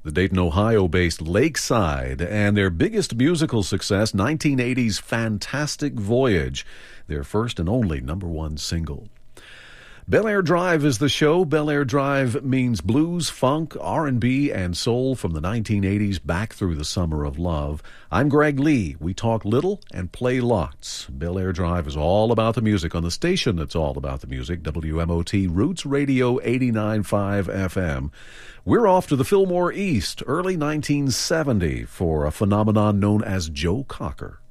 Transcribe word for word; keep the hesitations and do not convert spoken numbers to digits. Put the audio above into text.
the Dayton, Ohio-based Lakeside, and their biggest musical success, nineteen eighties Fantastic Voyage, their first and only number one single. Bel Air Drive is the show. Bel Air Drive means blues, funk, R and B, and soul from the nineteen eighties back through the summer of love. I'm Greg Lee. We talk little and play lots. Bel Air Drive is all about the music on the station that's all about the music, W M O T Roots Radio eighty-nine point five F M. We're off to the Fillmore East, early nineteen seventy, for a phenomenon known as Joe Cocker.